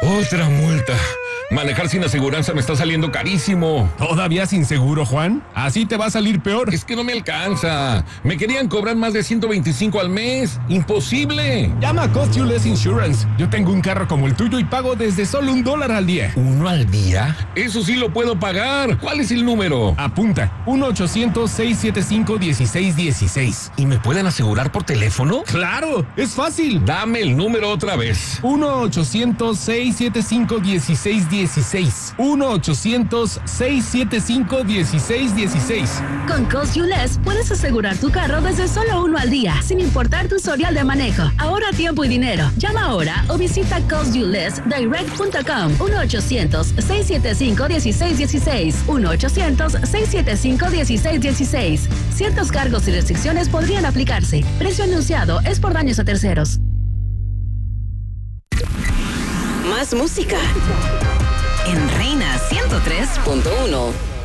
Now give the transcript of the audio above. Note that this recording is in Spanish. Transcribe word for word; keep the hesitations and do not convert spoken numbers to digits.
Otra multa. Manejar sin aseguranza me está saliendo carísimo. ¿Todavía sin seguro, Juan? Así te va a salir peor. Es que no me alcanza. Me querían cobrar más de ciento veinticinco al mes. ¡Imposible! Llama a Cost You Less Insurance. Yo tengo un carro como el tuyo y pago desde solo un dólar al día. ¿Uno al día? Eso sí lo puedo pagar. ¿Cuál es el número? Apunta. uno ochocientos, seiscientos setenta y cinco, dieciséis dieciséis. ¿Y me pueden asegurar por teléfono? ¡Claro! ¡Es fácil! Dame el número otra vez. uno ochocientos, seiscientos setenta y cinco, dieciséis dieciséis. uno ochocientos, seiscientos setenta y cinco, dieciséis dieciséis. Con Cost You Less puedes asegurar tu carro desde solo uno al día, sin importar tu historial de manejo. Ahorra tiempo y dinero. Llama ahora o visita cost you less direct punto com. uno ochocientos, seiscientos setenta y cinco, dieciséis dieciséis. uno ochocientos, seiscientos setenta y cinco, dieciséis dieciséis. Ciertos cargos y restricciones podrían aplicarse. Precio anunciado es por daños a terceros. Más música en Reina ciento tres punto uno.